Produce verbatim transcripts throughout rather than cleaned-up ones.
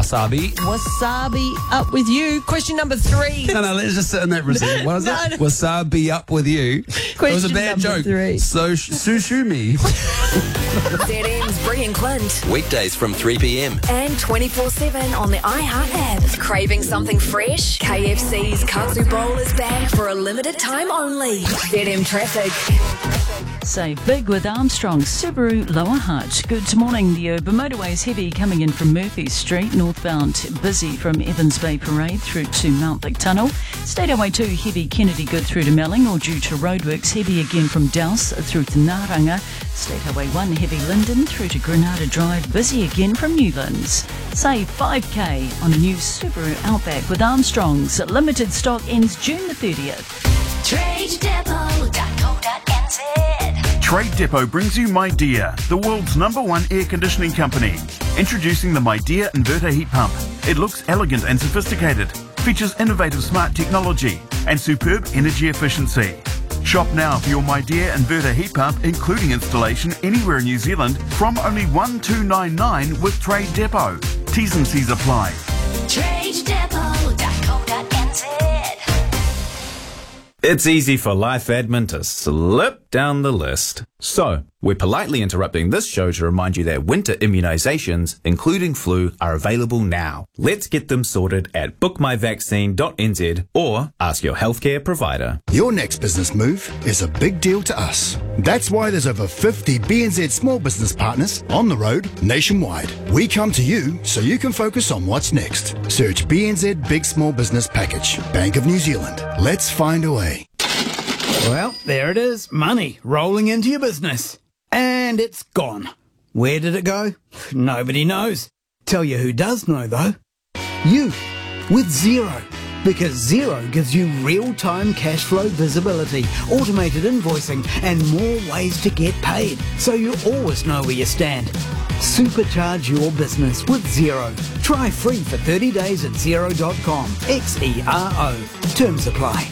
Wasabi. Wasabi up with you. Question number three. No, no, let's just sit in that for a second. What is No, it? no. Wasabi up with you. It was a Question bad number joke. three. So, sushumi. Z M's Brie and Clint. Weekdays from three p.m. And twenty-four seven on the iHeart app. Craving something fresh? K F C's Katsu Bowl is back for a limited time only. Z M traffic. Save big with Armstrong Subaru Lower Hutt. Good morning. The urban motorway is heavy coming in from Murphy Street, northbound busy from Evans Bay Parade through to Mount Vic Tunnel. State Highway two heavy Kennedy Good through to Melling, or due to roadworks heavy again from Douse through to Naranga. State Highway one heavy Linden through to Granada Drive, busy again from Newlands. Save five K on a new Subaru Outback with Armstrong's. Limited stock ends June the thirtieth. trade depot dot co dot n z. Trade Depot brings you MyDear, the world's number one air conditioning company. Introducing the MyDear inverter heat pump. It looks elegant and sophisticated, features innovative smart technology and superb energy efficiency. Shop now for your MyDear inverter heat pump, including installation anywhere in New Zealand, from only one thousand two hundred ninety-nine dollars with Trade Depot. T's and C's apply. trade depot dot co dot n z. It's easy for life admin to slip down the list. So, we're politely interrupting this show to remind you that winter immunisations, including flu, are available now. Let's get them sorted at book my vaccine dot n z or ask your healthcare provider. Your next business move is a big deal to us. That's why there's over fifty B N Z small business partners on the road nationwide. We come to you so you can focus on what's next. Search B N Z Big Small Business Package. Bank of New Zealand. Let's find a way. Well, there it is. Money rolling into your business. And it's gone. Where did it go? Nobody knows. Tell you who does know, though. You. With Xero. Because Xero gives you real-time cash flow visibility, automated invoicing, and more ways to get paid. So you always know where you stand. Supercharge your business with Xero. Try free for thirty days at xero dot com. X E R O. Terms apply.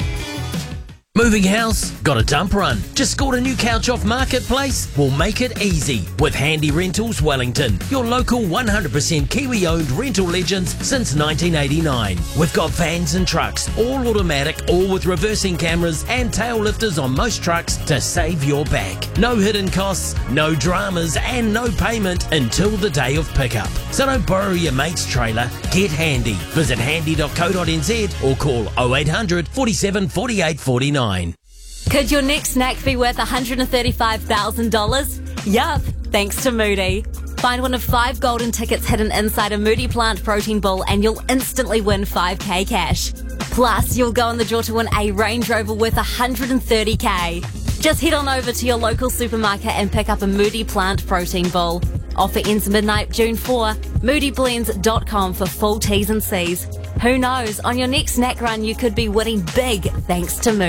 Moving house? Got a dump run? Just scored a new couch off Marketplace? We'll make it easy with Handy Rentals Wellington, your local one hundred percent Kiwi-owned rental legends since nineteen eighty-nine. We've got vans and trucks, all automatic, all with reversing cameras and tail lifters on most trucks to save your back. No hidden costs, no dramas, and no payment until the day of pickup. So don't borrow your mate's trailer, get Handy. Visit handy dot co dot n z or call oh eight hundred, forty-seven, forty-eight, forty-nine. Could your next snack be worth one hundred thirty-five thousand dollars? Yup, thanks to Moody. Find one of five golden tickets hidden inside a Moody Plant Protein Bowl and you'll instantly win five K cash. Plus, you'll go on the draw to win a Range Rover worth one hundred thirty K. Just head on over to your local supermarket and pick up a Moody Plant Protein Bowl. Offer ends midnight June fourth. moody blends dot com for full T's and C's. Who knows, on your next snack run you could be winning big thanks to Moody.